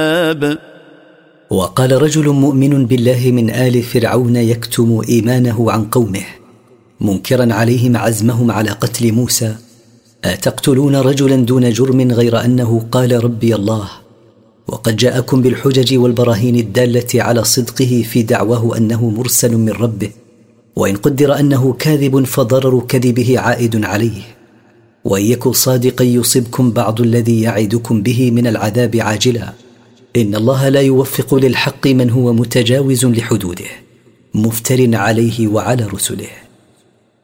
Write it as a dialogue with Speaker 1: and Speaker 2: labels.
Speaker 1: وقال رجل مؤمن بالله من آل فرعون يكتم إيمانه عن قومه منكرا عليهم عزمهم على قتل موسى: أتقتلون رجلا دون جرم غير أنه قال ربي الله، وقد جاءكم بالحجج والبراهين الدالة على صدقه في دعواه أنه مرسل من ربه، وإن قدر أنه كاذب فضرر كذبه عائد عليه، وإن يكن صادقا يصبكم بعض الذي يعدكم به من العذاب عاجلا. إن الله لا يوفق للحق من هو متجاوز لحدوده مفتر عليه وعلى رسله.